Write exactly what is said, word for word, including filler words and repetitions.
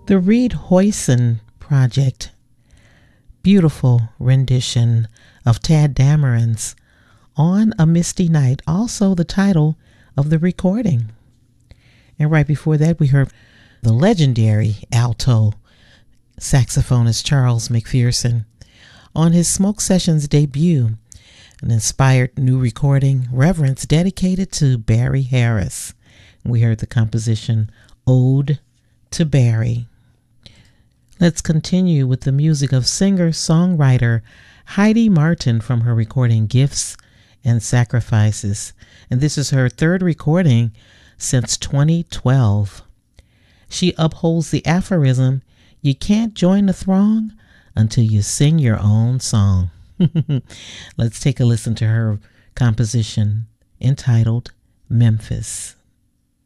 The Reed Hoyson Project, beautiful rendition of Tadd Dameron's On a Misty Night, also the title of the recording. And right before that, we heard the legendary alto saxophonist Charles McPherson on his Smoke Sessions debut, an inspired new recording, Reverence, dedicated to Barry Harris. We heard the composition Ode to Barry. Let's continue with the music of singer-songwriter Heidi Martin from her recording Gifts and Sacrifices. And this is her third recording since twenty twelve. She upholds the aphorism, you can't join the throng until you sing your own song. Let's take a listen to her composition entitled Memphis.